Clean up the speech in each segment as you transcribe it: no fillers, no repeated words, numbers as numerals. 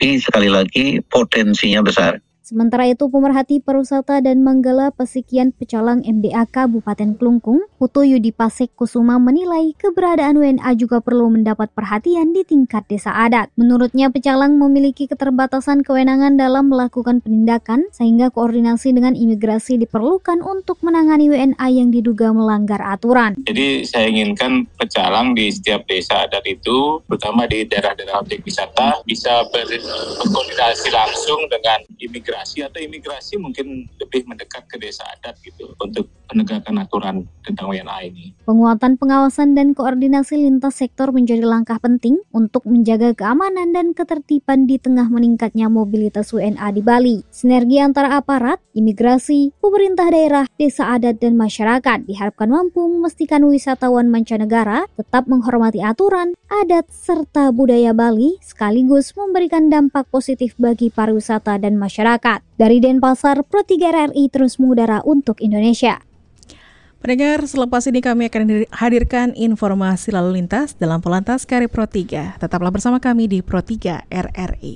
Tapi sekali lagi potensinya besar. Sementara itu, pemerhati pariwisata dan Manggala Pesikian Pecalang MDA Kabupaten Klungkung, Putu Yudi Pasek Kusuma menilai keberadaan WNA juga perlu mendapat perhatian di tingkat desa adat. Menurutnya, Pecalang memiliki keterbatasan kewenangan dalam melakukan penindakan, sehingga koordinasi dengan imigrasi diperlukan untuk menangani WNA yang diduga melanggar aturan. Jadi saya inginkan Pecalang di setiap desa adat itu, terutama di daerah-daerah objek wisata, bisa berkoordinasi langsung dengan imigrasi atau imigrasi mungkin lebih mendekat ke desa adat gitu untuk penegakan aturan tentang WNA ini. Penguatan pengawasan dan koordinasi lintas sektor menjadi langkah penting untuk menjaga keamanan dan ketertiban di tengah meningkatnya mobilitas WNA di Bali. Sinergi antara aparat, imigrasi, pemerintah daerah, desa adat, dan masyarakat diharapkan mampu memastikan wisatawan mancanegara tetap menghormati aturan, adat, serta budaya Bali sekaligus memberikan dampak positif bagi pariwisata dan masyarakat. Dari Denpasar, Pro 3 RRI terus mengudara untuk Indonesia. Pendengar, selepas ini kami akan hadirkan informasi lalu lintas dalam Polantas Kari Pro 3. Tetaplah bersama kami di Pro 3 RRI.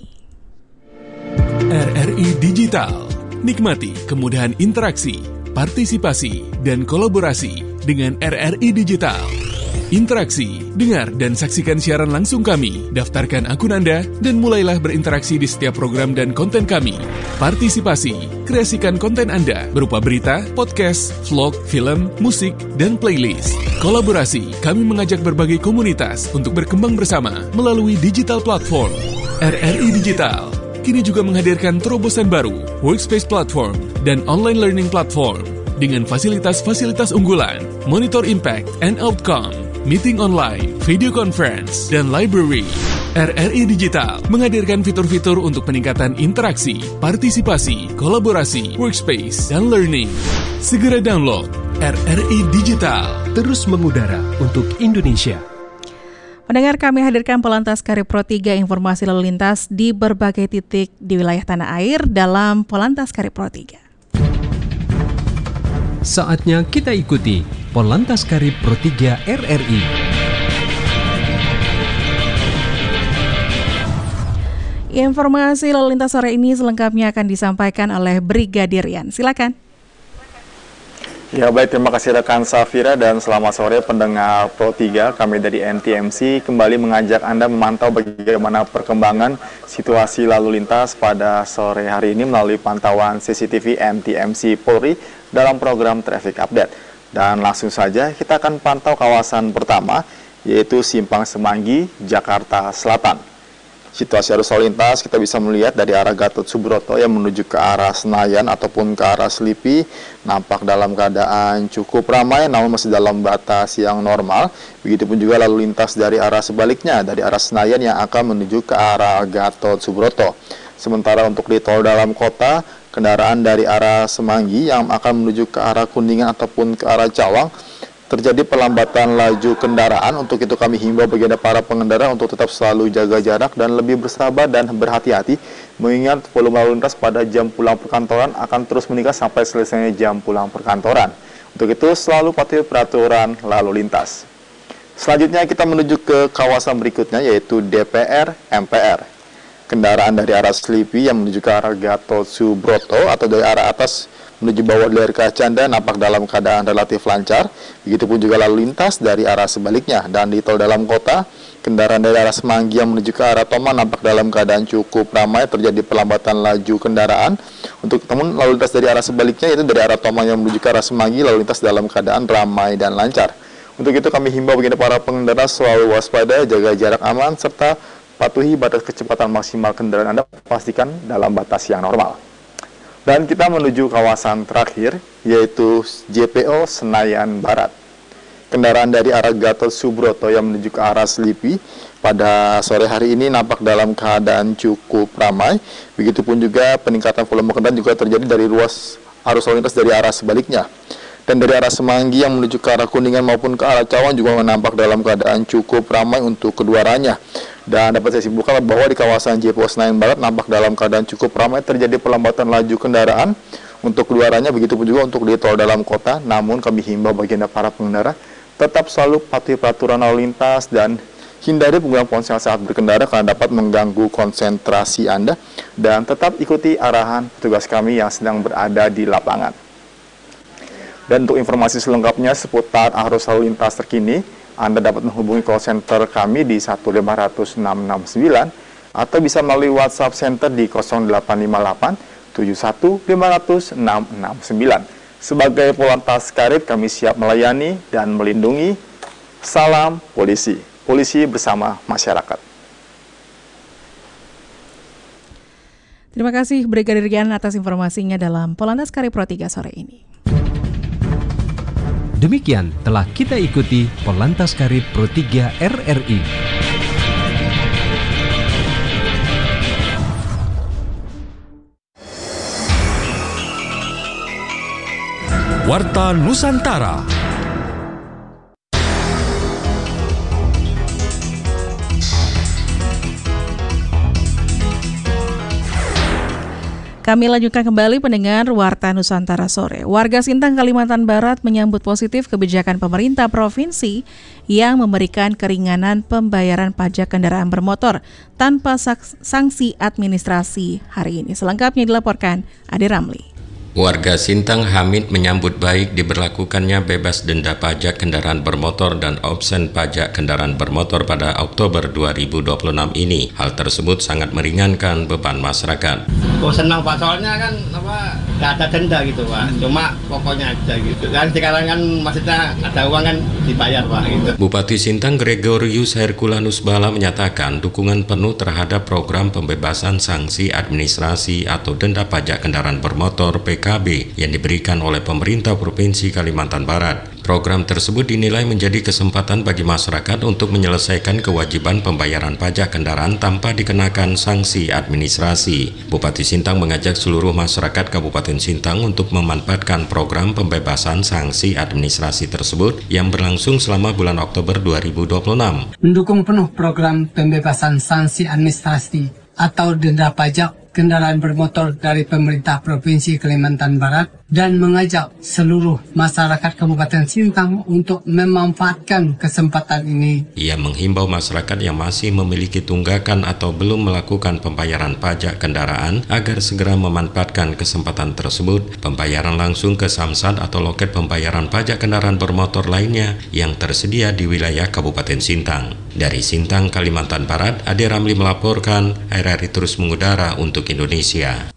RRI Digital. Nikmati kemudahan interaksi, partisipasi, dan kolaborasi dengan RRI Digital. Interaksi, dengar dan saksikan siaran langsung kami, daftarkan akun Anda, dan mulailah berinteraksi di setiap program dan konten kami. Partisipasi, kreasikan konten Anda berupa berita, podcast, vlog, film, musik, dan playlist. Kolaborasi, kami mengajak berbagai komunitas untuk berkembang bersama melalui digital platform. RRI Digital kini juga menghadirkan terobosan baru, workspace platform, dan online learning platform dengan fasilitas-fasilitas unggulan, monitor impact and outcome, meeting online, video conference, dan library. RRI Digital menghadirkan fitur-fitur untuk peningkatan interaksi, partisipasi, kolaborasi, workspace, dan learning. Segera download RRI Digital. Terus mengudara untuk Indonesia. Pendengar, kami hadirkan Polantas Kari Pro 3 informasi lalu lintas di berbagai titik di wilayah tanah air dalam Polantas Kari Pro 3. Saatnya kita ikuti Polantas Kari Pro 3 RRI. Informasi lalu lintas sore ini selengkapnya akan disampaikan oleh Brigadir Rian. Silakan. Ya baik, terima kasih rekan Safira dan selamat sore pendengar Pro 3. Kami dari NTMC kembali mengajak Anda memantau bagaimana perkembangan situasi lalu lintas pada sore hari ini melalui pantauan CCTV NTMC Polri dalam program Traffic Update. Dan langsung saja kita akan pantau kawasan pertama, yaitu Simpang Semanggi, Jakarta Selatan. Situasi arus lalu lintas kita bisa melihat dari arah Gatot Subroto yang menuju ke arah Senayan ataupun ke arah Selipi nampak dalam keadaan cukup ramai namun masih dalam batas yang normal. Begitupun juga lalu lintas dari arah sebaliknya, dari arah Senayan yang akan menuju ke arah Gatot Subroto. Sementara untuk di tol dalam kota, kendaraan dari arah Semanggi yang akan menuju ke arah Kuningan ataupun ke arah Cawang terjadi pelambatan laju kendaraan. Untuk itu kami himbau bagi para pengendara untuk tetap selalu jaga jarak dan lebih bersabar dan berhati-hati, mengingat volume lalu lintas pada jam pulang perkantoran akan terus meningkat sampai selesainya jam pulang perkantoran. Untuk itu selalu patuhi peraturan lalu lintas. Selanjutnya kita menuju ke kawasan berikutnya, yaitu DPR MPR. Kendaraan dari arah Selipi yang menuju ke arah Gatot Subroto atau dari arah atas menuju bawah dari arah Canda nampak dalam keadaan relatif lancar. Begitupun juga lalu lintas dari arah sebaliknya. Dan di tol dalam kota, kendaraan dari arah Semanggi yang menuju ke arah Tomang nampak dalam keadaan cukup ramai, terjadi pelambatan laju kendaraan. Untuk teman lalu lintas dari arah sebaliknya, yaitu dari arah Tomang yang menuju ke arah Semanggi, lalu lintas dalam keadaan ramai dan lancar. Untuk itu kami himbau bagi para pengendara selalu waspada, jaga jarak aman, serta patuhi batas kecepatan maksimal kendaraan Anda, pastikan dalam batas yang normal. Dan kita menuju kawasan terakhir, yaitu JPO Senayan Barat. Kendaraan dari arah Gatot Subroto yang menuju ke arah Selipi pada sore hari ini nampak dalam keadaan cukup ramai. Begitupun juga peningkatan volume kendaraan juga terjadi dari ruas arus lalu lintas dari arah sebaliknya. Dan dari arah Semanggi yang menuju ke arah Kuningan maupun ke arah Cawang juga nampak dalam keadaan cukup ramai untuk kedua arahnya. Dan dapat saya simpulkan bahwa di kawasan JPO Senayan Barat nampak dalam keadaan cukup ramai, terjadi pelambatan laju kendaraan untuk kedua arahnya, begitupun juga untuk di tol dalam kota. Namun kami himbau bagi Anda para pengendara tetap selalu patuhi peraturan lalu lintas dan Hindari penggunaan ponsel saat berkendara karena dapat mengganggu konsentrasi Anda, dan tetap ikuti arahan petugas kami yang sedang berada di lapangan. Dan untuk informasi selengkapnya seputar arus lalu lintas terkini, Anda dapat menghubungi call center kami di 1500669 atau bisa melalui WhatsApp Center di 0858 71 500 669. Sebagai Polantas Karib, kami siap melayani dan melindungi. Salam polisi, polisi bersama masyarakat. Terima kasih Brigadir Gian atas informasinya dalam Polantas Karib Pro 3 sore ini. Demikian telah kita ikuti Polantas Karib Pro 3 RRI. Warta Nusantara. Kami lanjutkan kembali pendengar Warta Nusantara sore. Warga Sintang, Kalimantan Barat menyambut positif kebijakan pemerintah provinsi yang memberikan keringanan pembayaran pajak kendaraan bermotor tanpa sanksi administrasi hari ini. Selengkapnya dilaporkan Ade Ramli. Warga Sintang Hamid menyambut baik diberlakukannya bebas denda pajak kendaraan bermotor dan opsen pajak kendaraan bermotor pada Oktober 2026 ini. Hal tersebut sangat meringankan beban masyarakat. Senang Pak, soalnya kan nggak ada denda gitu Pak, cuma pokoknya aja gitu. Dan sekarang kan maksudnya ada uang kan dibayar Pak gitu. Bupati Sintang Gregorius Herculanus Bala menyatakan dukungan penuh terhadap program pembebasan sanksi administrasi atau denda pajak kendaraan bermotor PKB yang diberikan oleh pemerintah Provinsi Kalimantan Barat. Program tersebut dinilai menjadi kesempatan bagi masyarakat untuk menyelesaikan kewajiban pembayaran pajak kendaraan tanpa dikenakan sanksi administrasi. Bupati Sintang mengajak seluruh masyarakat Kabupaten Sintang untuk memanfaatkan program pembebasan sanksi administrasi tersebut yang berlangsung selama bulan Oktober 2026. Mendukung penuh program pembebasan sanksi administrasi atau denda pajak kendaraan bermotor dari pemerintah Provinsi Kalimantan Barat dan mengajak seluruh masyarakat Kabupaten Sintang untuk memanfaatkan kesempatan ini. Ia menghimbau masyarakat yang masih memiliki tunggakan atau belum melakukan pembayaran pajak kendaraan agar segera memanfaatkan kesempatan tersebut. Pembayaran langsung ke Samsat atau loket pembayaran pajak kendaraan bermotor lainnya yang tersedia di wilayah Kabupaten Sintang. Dari Sintang, Kalimantan Barat, Ade Ramli melaporkan, RRI terus mengudara untuk Indonesia.